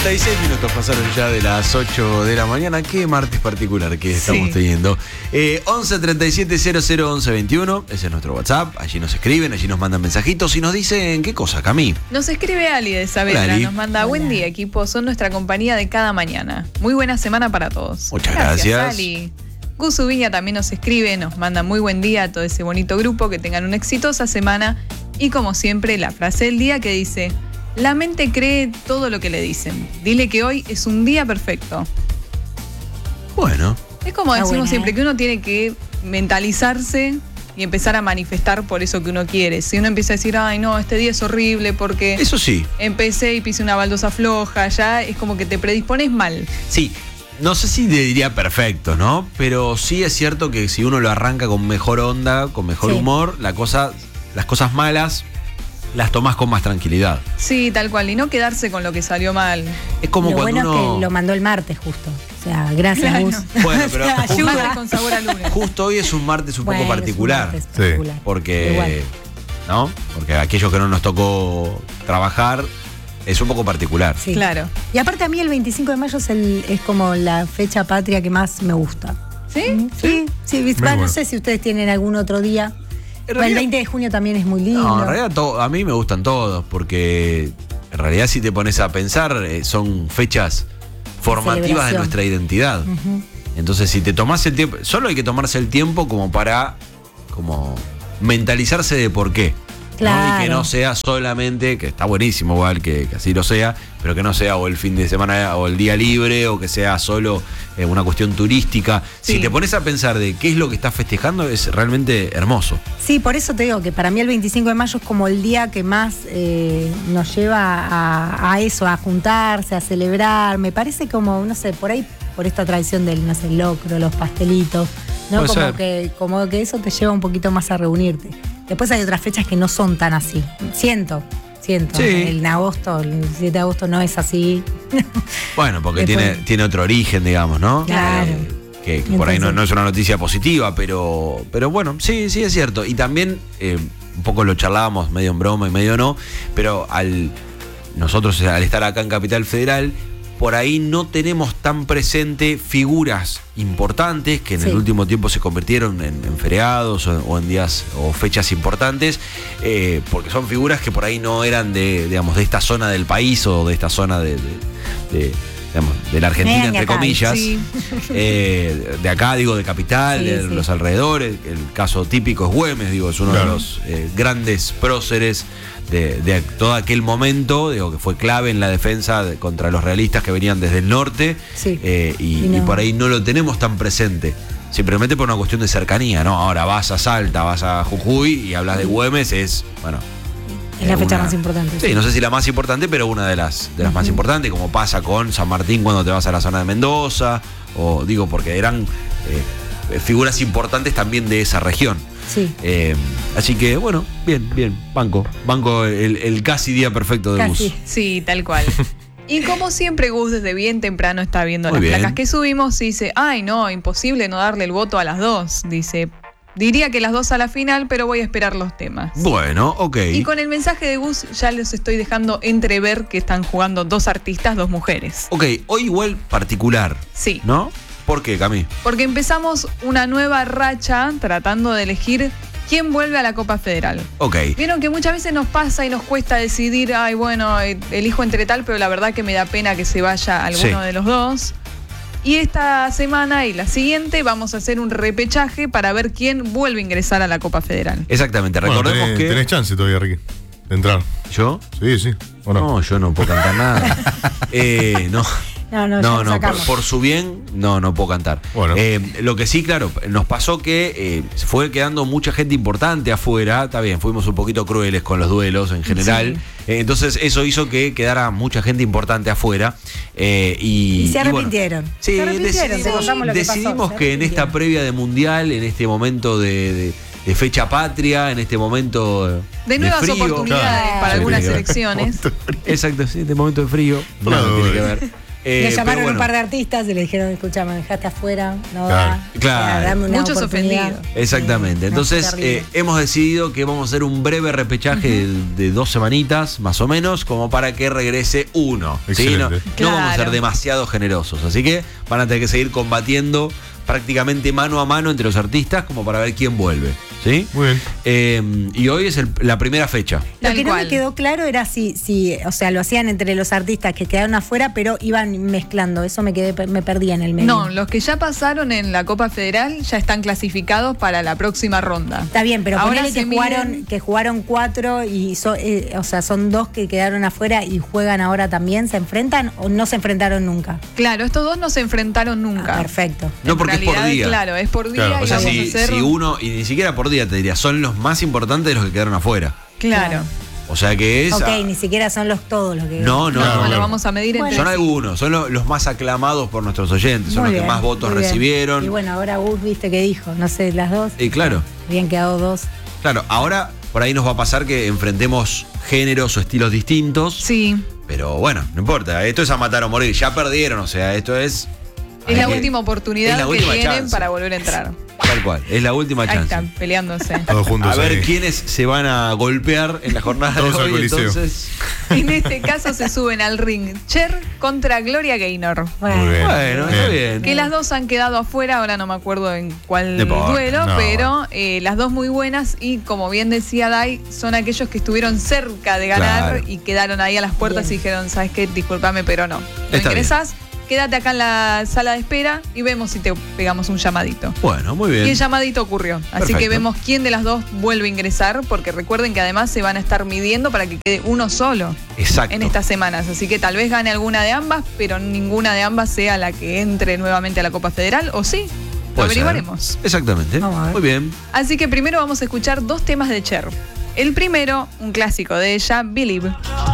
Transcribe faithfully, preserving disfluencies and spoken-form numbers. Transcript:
treinta y seis minutos pasaron ya de las ocho de la mañana. Qué martes particular que estamos sí. teniendo. Eh, once treinta y siete cero cero once veintiuno, ese es nuestro WhatsApp. Allí nos escriben, allí nos mandan mensajitos y nos dicen qué cosa, Cami. Nos escribe Ali de Saavedra, Hola, Ali. Nos manda buen día, equipo. Son nuestra compañía de cada mañana. Muy buena semana para todos. Muchas gracias. Gracias, Ali. Gusu Viña también nos escribe, nos manda muy buen día a todo ese bonito grupo. Que tengan una exitosa semana. Y como siempre, la frase del día que dice: la mente cree todo lo que le dicen. Dile que hoy es un día perfecto. Bueno. Es como Está decimos buena, siempre, ¿eh? que uno tiene que mentalizarse y empezar a manifestar por eso que uno quiere. Si uno empieza a decir, ay no, este día es horrible porque Eso sí. empecé y pisé una baldosa floja, ya es como que te predispones mal. Sí. No sé si le diría perfecto, ¿no? Pero sí es cierto que si uno lo arranca con mejor onda, con mejor Sí. humor, la cosa, las cosas malas las tomás con más tranquilidad. Sí, tal cual, y no quedarse con lo que salió mal. Es como Lo cuando bueno uno... es que lo mandó el martes justo. O sea, gracias, Claro. Gus. Bueno, pero O sea, justo- Martes ayuda. con sabor a lunes. Justo hoy es un martes un Bueno, poco es un particular. martes Sí. particular. Porque, Igual. ¿no? Porque aquellos que no nos tocó trabajar es un poco particular. Sí. Claro. Y aparte a mí el veinticinco de mayo es, el, es como la fecha patria que más me gusta. ¿Sí? Sí, sí. Muy Va, no bueno. sé si ustedes tienen algún otro día. En Bueno, el realidad- veinte de junio también es muy lindo. No, en realidad to- a mí me gustan todos, porque en realidad si te pones a pensar, eh, son fechas formativas de celebración. nuestra identidad. Ujú. Entonces, si te tomás el tiempo, solo hay que tomarse el tiempo como para como mentalizarse de por qué. ¿no? Claro. Y que no sea solamente, que está buenísimo igual que, que así lo sea, pero que no sea o el fin de semana o el día libre o que sea solo eh, una cuestión turística. Sí. Si te pones a pensar de qué es lo que estás festejando, es realmente hermoso. Sí, por eso te digo que para mí el veinticinco de mayo es como el día que más eh, nos lleva a, a eso, a juntarse, a celebrar. Me parece como, no sé, por ahí, por esta tradición del, no sé, el locro, los pastelitos, ¿no? Puede Como ser. que, como que eso te lleva un poquito más a reunirte. Después hay otras fechas que no son tan así. Siento, siento. Sí. El en agosto, el siete de agosto no es así. Bueno, porque Después- tiene, tiene otro origen, digamos, ¿no? Claro. Eh, que, que por ahí no, Entonces- no es una noticia positiva, pero, pero bueno, sí, sí es cierto. Y también, eh, un poco lo charlábamos, medio en broma y medio no, pero al nosotros al estar acá en Capital Federal, por ahí no tenemos tan presente figuras importantes que en Sí. el último tiempo se convirtieron en, en feriados o, o en días o fechas importantes, eh, porque son figuras que por ahí no eran de, digamos, de esta zona del país o de esta zona de, de- de, digamos, de la Argentina, Vean de entre acá, comillas. sí. Eh, de acá, digo, de Capital, Sí, de sí. los alrededores. El caso típico es Güemes, digo, es uno Claro. de los eh, grandes próceres de, de todo aquel momento, digo, que fue clave en la defensa de- contra los realistas que venían desde el norte. Sí. eh, y, Y no. y por ahí no lo tenemos tan presente. Simplemente por una cuestión de cercanía, ¿no? Ahora vas a Salta, vas a Jujuy y hablas de Güemes, es, bueno. Es la eh, fecha una- más importante. Sí, no sé si la más importante, pero una de las, de las más importantes, como pasa con San Martín cuando te vas a la zona de Mendoza, o digo, porque eran eh, figuras importantes también de esa región. Sí. Eh, así que, bueno, bien, bien, banco, banco el, el casi día perfecto de Casi. Gus. Sí, tal cual. Y como siempre, Gus desde bien temprano está viendo Muy las bien. placas que subimos y dice, ay no, imposible no darle el voto a las dos. Dice, diría que las dos a la final, pero voy a esperar los temas. Bueno, ok. Y con el mensaje de Gus ya les estoy dejando entrever que están jugando dos artistas, dos mujeres. Ok, hoy igual particular, Sí, ¿no? ¿Por qué, Cami? porque empezamos una nueva racha tratando de elegir quién vuelve a la Copa Federal. Ok. Vieron que muchas veces nos pasa y nos cuesta decidir, ay, bueno, eh, elijo entre tal, pero la verdad que me da pena que se vaya alguno Sí. de los dos. Y esta semana y la siguiente vamos a hacer un repechaje para ver quién vuelve a ingresar a la Copa Federal. Exactamente, Bueno, recordemos tenés, que... tenés chance todavía, Ricky, de entrar. ¿Yo? Sí, sí. ¿O no? No, yo no puedo cantar nada. eh, no. No, no, ya No, lo no, por, sacamos. por su bien, no, no puedo cantar. Bueno. Eh, lo que sí, claro, nos pasó que eh, fue quedando mucha gente importante afuera. Está bien, fuimos un poquito crueles con los duelos en general. Eh, entonces, eso hizo que quedara mucha gente importante afuera. eh, y, Y se bueno, arrepintieron. sí, Se arrepintieron, te decidimos, contamos lo que pasó, decidimos se que en esta arrepintieron. previa de mundial, en este momento de, de- de fecha patria, en este momento De nuevas frío, oportunidades Claro. para Sí, algunas tiene que ver. selecciones. Exacto, sí, de momento de frío. Claro, Nada tiene eh. que ver. Eh, Le pero llamaron bueno. un par de artistas y le dijeron, escucha, me dejaste afuera, no Claro. da. Claro. O sea, dame una Muchos oportunidad". ofendidos. Exactamente. Sí, no, Entonces, terrible. eh, hemos decidido que vamos a hacer un breve repechaje de, de dos semanitas, más o menos, como para que regrese uno. ¿sí? No, Excelente. no vamos a ser Claro. demasiado generosos. Así que van a tener que seguir combatiendo prácticamente mano a mano entre los artistas, como para ver quién vuelve. ¿Sí? Muy bien. Eh, y hoy es el- la primera fecha. Lo Tal que no cual. me quedó claro era si, si, o sea, lo hacían entre los artistas que quedaron afuera, pero iban mezclando. Eso me quedé, me perdí en el medio. No, los que ya pasaron en la Copa Federal ya están clasificados para la próxima ronda. Está bien, pero Ahora ponele se que jugaron, miden- que jugaron cuatro y so- eh, o sea, son dos que quedaron afuera y juegan ahora también, ¿se enfrentan o no se enfrentaron nunca? Claro, estos dos no se enfrentaron nunca. Ah, perfecto. No, En porque es por realidad, día. Claro, es por día Claro, y O sea, vamos si, a hacer. si uno, y ni siquiera por día te diría, son los más importantes de los que quedaron afuera. Claro. O sea que es. Ok, ah, ni siquiera son los todos los que. no, no, No, Claro, lo claro. vamos a medir entre Son sí. algunos, son lo- los más aclamados por nuestros oyentes, son Muy los que bien, más votos muy bien. recibieron. Y bueno, ahora Gus, viste que dijo, no sé, las dos. Y claro, Habían quedado dos. claro, ahora por ahí nos va a pasar que enfrentemos géneros o estilos distintos. Sí. Pero bueno, no importa, esto es a matar o morir. Ya perdieron, o sea, esto es. Es la hay que- última es oportunidad la que última tienen chance. para volver a entrar. Tal cual, es la última Ahí chance. están, peleándose. Todos juntos A ver ahí. quiénes se van a golpear en la jornada Todos de al hoy. Coliseo. Entonces, En este caso se suben al ring Cher contra Gloria Gaynor. Bueno, Muy bien. bueno, está bien. Que las dos han quedado afuera, ahora no me acuerdo en cuál No importa, duelo, no. pero eh, las dos muy buenas y como bien decía Dai, son aquellos que estuvieron cerca de ganar Claro. y quedaron ahí a las puertas Bien. y dijeron, ¿sabes qué? Discúlpame, pero no. No Está ingresás, quédate acá en la sala de espera y vemos si te pegamos un llamadito. Bueno, muy Y el bien. llamadito ocurrió. Así Perfecto. que vemos quién de las dos vuelve a ingresar, porque recuerden que además se van a estar midiendo para que quede uno solo Exacto. en estas semanas. Así que tal vez gane alguna de ambas, pero ninguna de ambas sea la que entre nuevamente a la Copa Federal, o sí. Lo Puede ser. averiguaremos. Exactamente. Vamos a ver. Muy bien. Así que primero vamos a escuchar dos temas de Cher. El primero, un clásico de ella, Believe.